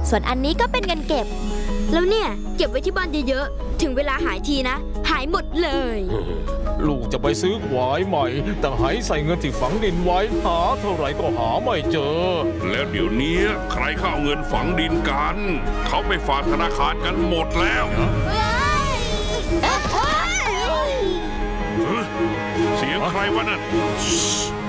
ส่วนอันนี้ก็เป็นเงินเก็บแล้วเนี่ยเก็บไว้ที่บ้านเยอะๆถึงเวลาหายทีนะหายหมดเลยลูกจะไปซื้อขวายใหม่แต่หายใส่เงินที่ฝังดินไว้หาเท่าไหร่ก็หาไม่เจอแล้วเดี๋ยวนี้ใครเข้าเงินฝังดินกัน เขาไปฝากธนาคารกันหมดแล้วเสียงใครวะนั่น